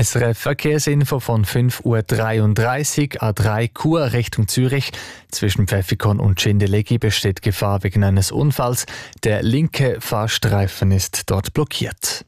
SRF Verkehrsinfo von 5:33 Uhr, A3 Chur Richtung Zürich. Zwischen Pfäffikon und Schindelegie besteht Gefahr wegen eines Unfalls. Der linke Fahrstreifen ist dort blockiert.